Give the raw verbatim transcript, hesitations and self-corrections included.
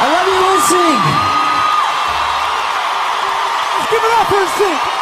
I love you, N Sync. Let's give it up, N Sync.